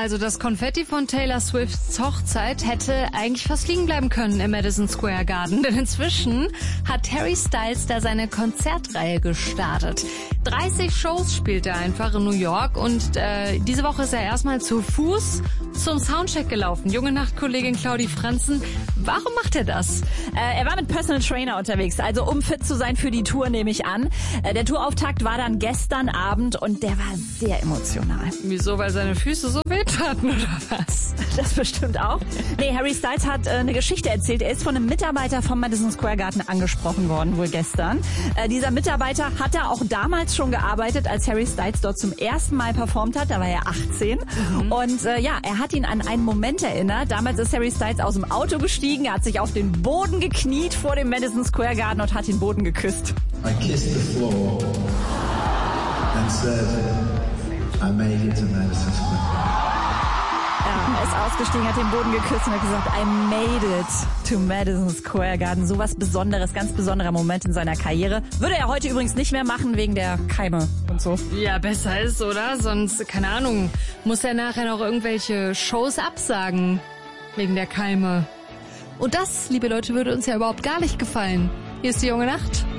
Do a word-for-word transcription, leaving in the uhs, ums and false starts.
Also das Konfetti von Taylor Swifts Hochzeit hätte eigentlich fast liegen bleiben können im Madison Square Garden. Denn inzwischen hat Harry Styles da seine Konzertreihe gestartet. dreißig Shows spielt er einfach in New York und äh, diese Woche ist er erstmal zu Fuß zum Soundcheck gelaufen. Junge Nachtkollegin Claudi Franzen, warum macht er das? Äh, er war mit Personal Trainer unterwegs, also um fit zu sein für die Tour, nehme ich an. Äh, der Tourauftakt war dann gestern Abend und der war sehr emotional. Wieso, weil seine Füße so wehtaten oder was? Das bestimmt auch. Nee, Harry Styles hat äh, eine Geschichte erzählt. Er ist von einem Mitarbeiter vom Madison Square Garden angesprochen worden, wohl gestern. Äh, dieser Mitarbeiter hat da auch damals schon gearbeitet, als Harry Styles dort zum ersten Mal performt hat. Da war er achtzehn. Mhm. Und äh, ja, er hat ihn an einen Moment erinnert. Damals ist Harry Styles aus dem Auto gestiegen, er hat sich auf den Boden gekniet vor dem Madison Square Garden und hat den Boden geküsst. I kissed the floor and said, I made it to Madison Square Garden. Ja, er ist ausgestiegen, hat den Boden geküsst und hat gesagt, I made it to Madison Square Garden. So was Besonderes, ganz besonderer Moment in seiner Karriere. Würde er heute übrigens nicht mehr machen, wegen der Keime und so. Ja, besser ist, oder? Sonst, keine Ahnung, muss er nachher noch irgendwelche Shows absagen, wegen der Keime. Und das, liebe Leute, würde uns ja überhaupt gar nicht gefallen. Hier ist die junge Nacht.